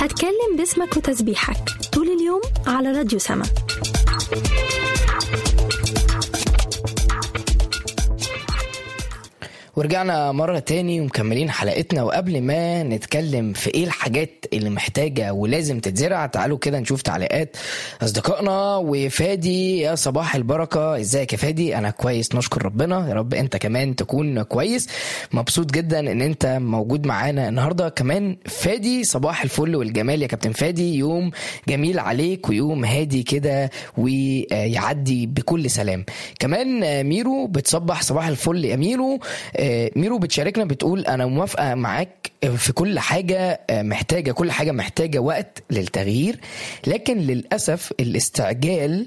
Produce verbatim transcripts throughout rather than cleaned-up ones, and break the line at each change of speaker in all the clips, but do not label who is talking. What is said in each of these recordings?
هتكلم باسمك وتسبيحك طول اليوم على راديو سما.
ورجعنا مرة تاني ومكملين حلقتنا. وقبل ما نتكلم في ايه الحاجات اللي محتاجة ولازم تتزرع، تعالوا كده نشوف تعليقات أصدقائنا. وفادي يا صباح البركة، ازيك يا فادي؟ أنا كويس نشكر ربنا، يا رب انت كمان تكون كويس. مبسوط جدا ان انت موجود معانا النهاردة كمان. فادي صباح الفل والجمال يا كابتن فادي، يوم جميل عليك ويوم هادي كده ويعدي بكل سلام. كمان ميرو بتصبح صباح الفل يا ميرو. ميرو بتشاركنا بتقول أنا موافقة معاك في كل حاجة محتاجة كل حاجة محتاجة وقت للتغيير، لكن للأسف الاستعجال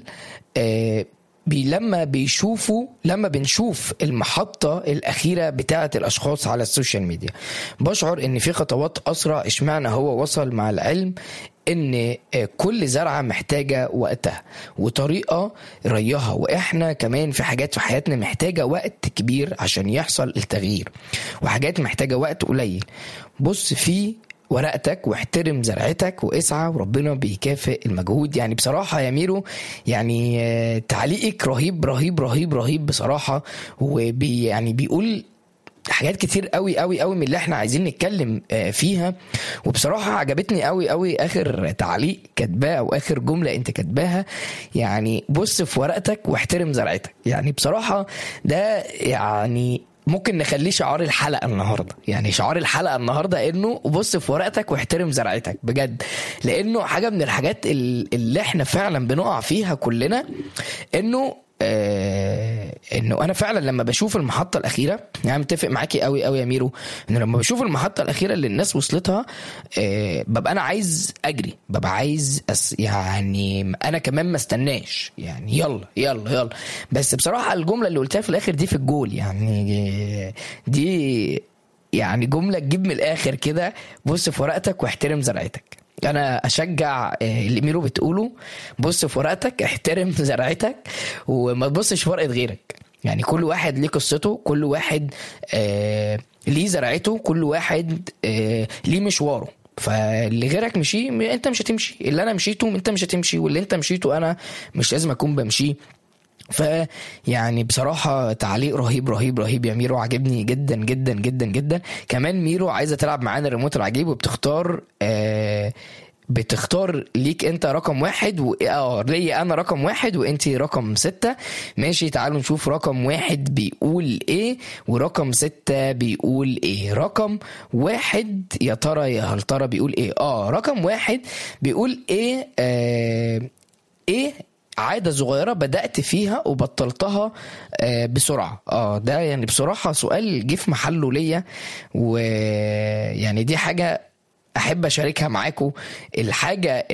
بي لما بيشوفوا لما بنشوف المحطة الأخيرة بتاعة الأشخاص على السوشيال ميديا بشعر إن في خطوات أسرع. اشمعنى هو وصل مع العلم ان كل زرعة محتاجة وقتها وطريقة ريها، واحنا كمان في حاجات في حياتنا محتاجة وقت كبير عشان يحصل التغيير، وحاجات محتاجة وقت قليل. بص في ورقتك واحترم زرعتك واسعى وربنا بيكافئ المجهود. يعني بصراحة يا ميرو يعني تعليقك رهيب رهيب رهيب رهيب بصراحة، وبي يعني بيقول حاجات كتير قوي قوي قوي من اللي احنا عايزين نتكلم فيها. وبصراحة عجبتني قوي قوي اخر تعليق كتباه او اخر جملة انت كتباها، يعني بص في ورقتك واحترم زرعتك. يعني بصراحة ده يعني ممكن نخليه شعار الحلقة النهاردة. يعني شعار الحلقة النهاردة انه بص في ورقتك واحترم زرعتك بجد، لانه حاجة من الحاجات اللي احنا فعلا بنقع فيها كلنا. انه آه انه انا فعلا لما بشوف المحطة الاخيرة، يعني متفق معاكي قوي قوي يا ميرو، انه لما بشوف المحطة الاخيرة اللي الناس وصلتها آه ببقى انا عايز اجري، ببقى عايز أس يعني انا كمان ما استناش، يعني يلا يلا يلا. بس بصراحة الجملة اللي قلتها في الاخر دي في الجول، يعني دي يعني جملة تجيب من الاخر كده، بص في ورقتك واحترم زرعتك. انا اشجع اللي ميرو بتقوله، بص في ورقتك احترم زرعتك وما تبصش في ورقة غيرك. يعني كل واحد ليه قصته، كل واحد آه ليه زرعته، كل واحد آه ليه مشواره. فاللي غيرك مشي انت مش هتمشي، اللي انا مشيته انت مش هتمشي، واللي انت مشيته انا مش لازم اكون بمشي. فيعني بصراحة تعليق رهيب رهيب رهيب يا ميرو، عجبني جدا جدا جدا جدا. كمان ميرو عايزة تلعب معانا الريموت العجيب وبتختار آه بتختار ليك انت رقم واحد و... اه ليا انا رقم واحد وانتي رقم ستة. ماشي تعالوا نشوف رقم واحد بيقول ايه ورقم ستة بيقول ايه. رقم واحد يا ترى يا هل ترى بيقول ايه؟ اه رقم واحد بيقول ايه آه ايه عادة صغيرة بدأت فيها وبطلتها آه بسرعة. اه ده يعني بصراحة سؤال جه في محله ليا، ويعني دي حاجة احب اشاركها معاكم. الحاجة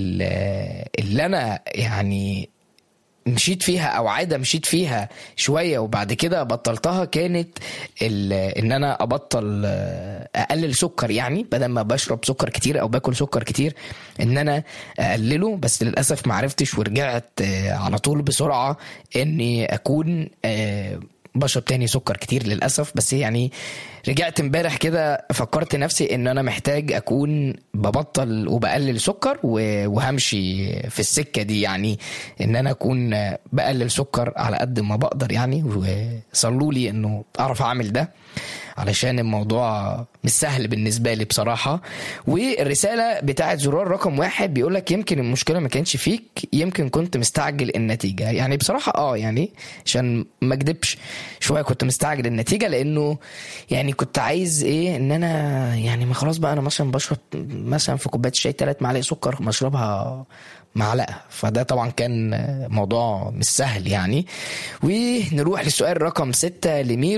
اللي انا يعني مشيت فيها او عادة مشيت فيها شوية وبعد كده بطلتها كانت ان انا ابطل اقلل سكر. يعني بدل ما بشرب سكر كتير او باكل سكر كتير ان انا اقلله، بس للاسف معرفتش ورجعت على طول بسرعة اني اكون بشرب تاني سكر كتير للأسف. بس يعني رجعت امبارح كده فكرت نفسي ان انا محتاج اكون ببطل وبقلل سكر وهمشي في السكة دي، يعني ان انا اكون بقلل سكر على قد ما بقدر يعني. وصلوا لي انه اعرف اعمل ده علشان الموضوع مش سهل بالنسبة لي بصراحة. والرسالة بتاعت زرار رقم واحد بيقولك يمكن المشكلة ما كانش فيك، يمكن كنت مستعجل النتيجة. يعني بصراحة اه يعني عشان ما اكدبش شوية كنت مستعجل النتيجة، لانه يعني كنت عايز ايه ان انا يعني ما خلاص بقى انا مثلا بشرب مثلا في كوباية الشاي ثلاث معالق سكر ما اشربها معلقة، فده طبعا كان موضوع مش سهل يعني. ونروح للسؤال رقم ستة لميرو.